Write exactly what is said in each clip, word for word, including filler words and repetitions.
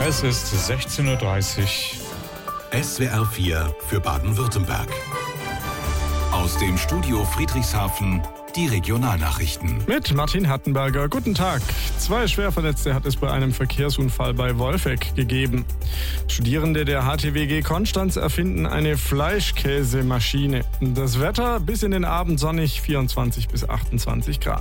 Es ist sechzehn Uhr dreißig. S W R vier für Baden-Württemberg. Aus dem Studio Friedrichshafen die Regionalnachrichten. Mit Martin Hattenberger. Guten Tag. Zwei Schwerverletzte hat es bei einem Verkehrsunfall bei Wolfegg gegeben. Studierende der H T W G Konstanz erfinden eine Fleischkäsemaschine. Das Wetter bis in den Abend sonnig, vierundzwanzig bis achtundzwanzig Grad.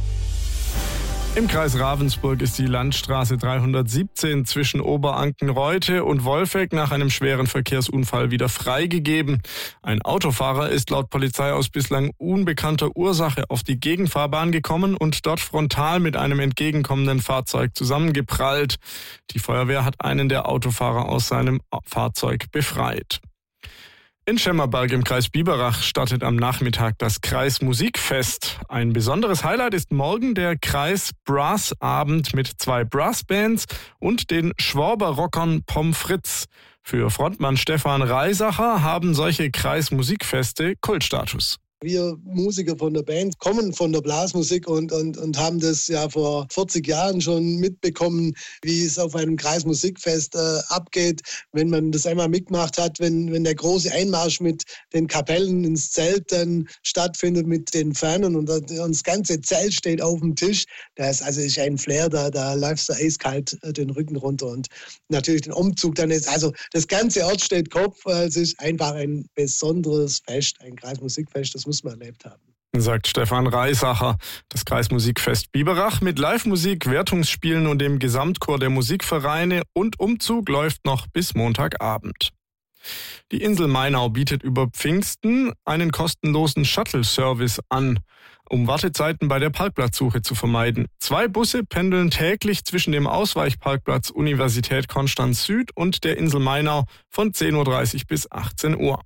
Im Kreis Ravensburg ist die Landstraße dreihundertsiebzehn zwischen Oberankenreute und Wolfegg nach einem schweren Verkehrsunfall wieder freigegeben. Ein Autofahrer ist laut Polizei aus bislang unbekannter Ursache auf die Gegenfahrbahn gekommen und dort frontal mit einem entgegenkommenden Fahrzeug zusammengeprallt. Die Feuerwehr hat einen der Autofahrer aus seinem Fahrzeug befreit. In Schemmerberg im Kreis Biberach startet am Nachmittag das Kreismusikfest. Ein besonderes Highlight ist morgen der Kreis Brass-Abend mit zwei Brassbands und den Schworber-Rockern Pommes Fritz. Für Frontmann Stefan Reisacher haben solche Kreismusikfeste Kultstatus. Wir Musiker von der Band kommen von der Blasmusik und, und, und haben das ja vor vierzig Jahren schon mitbekommen, wie es auf einem Kreismusikfest äh, abgeht, wenn man das einmal mitgemacht hat, wenn, wenn der große Einmarsch mit den Kapellen ins Zelt dann stattfindet mit den Fahnen und, und das ganze Zelt steht auf dem Tisch. Das also ist ein Flair, da, da läufst du eiskalt den Rücken runter und natürlich den Umzug dann ist, also das ganze Ort steht Kopf. Es ist einfach ein besonderes Fest, ein Kreismusikfest, das muss man erlebt haben. Sagt Stefan Reisacher. Das Kreismusikfest Biberach mit Live-Musik, Wertungsspielen und dem Gesamtchor der Musikvereine und Umzug läuft noch bis Montagabend. Die Insel Mainau bietet über Pfingsten einen kostenlosen Shuttle-Service an, um Wartezeiten bei der Parkplatzsuche zu vermeiden. Zwei Busse pendeln täglich zwischen dem Ausweichparkplatz Universität Konstanz Süd und der Insel Mainau von zehn Uhr dreißig bis achtzehn Uhr.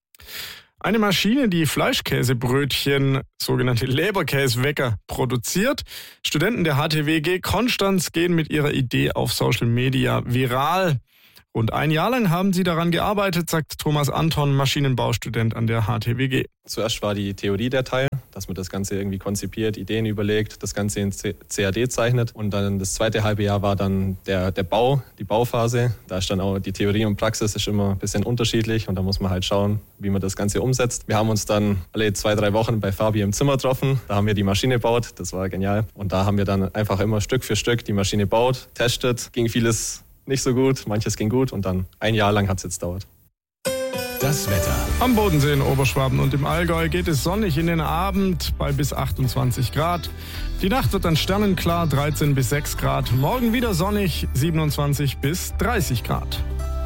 Eine Maschine, die Fleischkäsebrötchen, sogenannte Leberkäswecker, produziert. Studenten der H T W G Konstanz gehen mit ihrer Idee auf Social Media viral. Rund ein Jahr lang haben sie daran gearbeitet, sagt Thomas Anton, Maschinenbaustudent an der H T W G. Zuerst war die Theorie der Teil, dass man das Ganze irgendwie konzipiert, Ideen überlegt, das Ganze in C A D zeichnet. Und dann das zweite halbe Jahr war dann der, der Bau, die Bauphase. Da ist dann auch die Theorie und Praxis ist immer ein bisschen unterschiedlich und da muss man halt schauen, wie man das Ganze umsetzt. Wir haben uns dann alle zwei, drei Wochen bei Fabi im Zimmer getroffen. Da haben wir die Maschine gebaut, das war genial. Und da haben wir dann einfach immer Stück für Stück die Maschine gebaut, testet, ging vieles nicht so gut, manches ging gut und dann ein Jahr lang hat es jetzt dauert. Das Wetter. Am Bodensee in Oberschwaben und im Allgäu geht es sonnig in den Abend bei bis achtundzwanzig Grad. Die Nacht wird dann sternenklar, dreizehn bis sechs Grad. Morgen wieder sonnig, siebenundzwanzig bis dreißig Grad.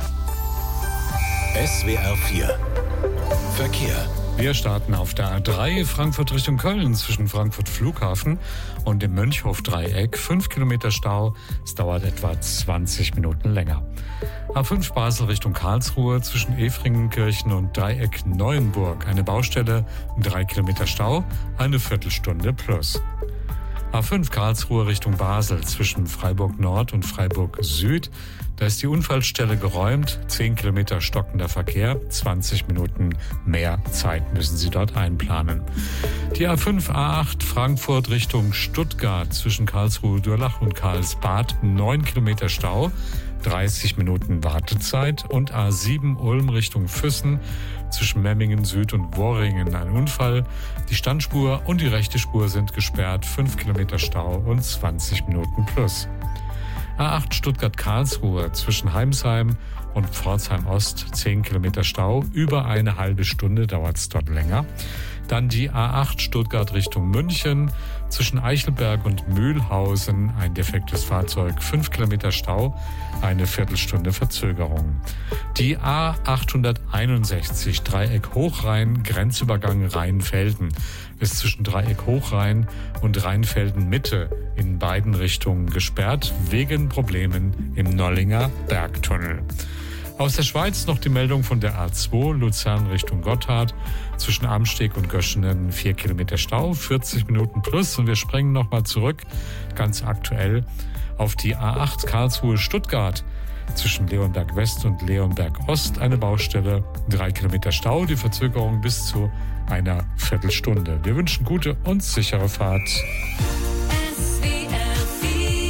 S W R vier Verkehr. Wir starten auf der A drei Frankfurt Richtung Köln zwischen Frankfurt Flughafen und dem Mönchhof-Dreieck. Fünf Kilometer Stau. Es dauert etwa zwanzig Minuten länger. A fünf Basel Richtung Karlsruhe zwischen Efringenkirchen und Dreieck Neuenburg. Eine Baustelle, drei Kilometer Stau, eine Viertelstunde plus. A fünf Karlsruhe Richtung Basel zwischen Freiburg Nord und Freiburg Süd. Da ist die Unfallstelle geräumt, zehn Kilometer stockender Verkehr, zwanzig Minuten mehr Zeit müssen Sie dort einplanen. Die A fünf A acht Frankfurt Richtung Stuttgart zwischen Karlsruhe-Durlach und Karlsbad, neun Kilometer Stau, dreißig Minuten Wartezeit und A sieben Ulm Richtung Füssen zwischen Memmingen Süd und Worringen ein Unfall. Die Standspur und die rechte Spur sind gesperrt, fünf Kilometer Stau und zwanzig Minuten plus. A acht Stuttgart-Karlsruhe zwischen Heimsheim und Pforzheim Ost, zehn Kilometer Stau, über eine halbe Stunde dauert es dort länger. Dann die A acht Stuttgart Richtung München zwischen Eichelberg und Mühlhausen, ein defektes Fahrzeug, fünf Kilometer Stau, eine Viertelstunde Verzögerung. Die A achthunderteinundsechzig Dreieck Hochrhein, Grenzübergang Rheinfelden, ist zwischen Dreieck Hochrhein und Rheinfelden Mitte in beiden Richtungen gesperrt, wegen Problemen im Nollinger Bergtunnel. Aus der Schweiz noch die Meldung von der A zwei Luzern Richtung Gotthard. Zwischen Amsteg und Göschenen vier Kilometer Stau, vierzig Minuten plus. Und wir springen nochmal zurück, ganz aktuell, auf die A acht Karlsruhe Stuttgart. Zwischen Leonberg West und Leonberg Ost eine Baustelle, drei Kilometer Stau, die Verzögerung bis zu einer Viertelstunde. Wir wünschen gute und sichere Fahrt. S W R vier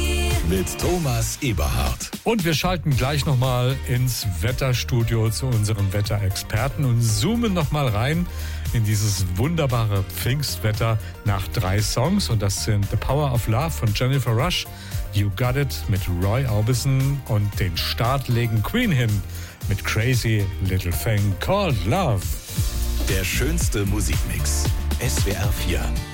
mit Thomas Eberhardt. Und wir schalten gleich nochmal ins Wetterstudio zu unserem Wetterexperten und zoomen nochmal rein in dieses wunderbare Pfingstwetter nach drei Songs. Und das sind The Power of Love von Jennifer Rush, You Got It mit Roy Orbison und den Start legen Queen hin mit Crazy Little Thing Called Love. Der schönste Musikmix. S W R vier.